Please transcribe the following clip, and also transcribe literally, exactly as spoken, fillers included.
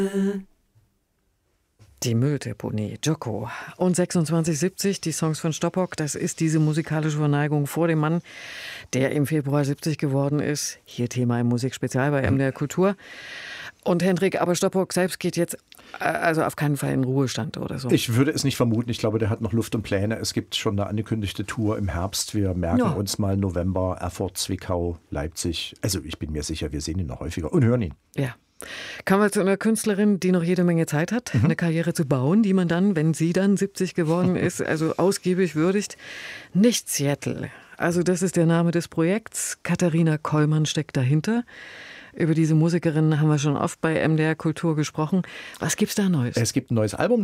Die Mülldeponie, Joko. Und sechsundzwanzig siebzig, die Songs von Stoppock, das ist diese musikalische Verneigung vor dem Mann, der im Februar siebzig geworden ist. Hier Thema im Musikspezial bei M D R Kultur. Und Hendrik, aber Stoppock selbst geht jetzt also auf keinen Fall in Ruhestand oder so. Ich würde es nicht vermuten. Ich glaube, der hat noch Luft und Pläne. Es gibt schon eine angekündigte Tour im Herbst. Wir merken ja. uns mal November, Erfurt, Zwickau, Leipzig. Also ich bin mir sicher, wir sehen ihn noch häufiger und hören ihn. Ja. Kommen wir zu einer Künstlerin, die noch jede Menge Zeit hat, mhm. eine Karriere zu bauen, die man dann, wenn sie dann siebzig geworden ist, also ausgiebig würdigt. Nicht Seattle. Also das ist der Name des Projekts. Katharina Kollmann steckt dahinter. Über diese Musikerin haben wir schon oft bei M D R Kultur gesprochen. Was gibt's da Neues? Es gibt ein neues Album.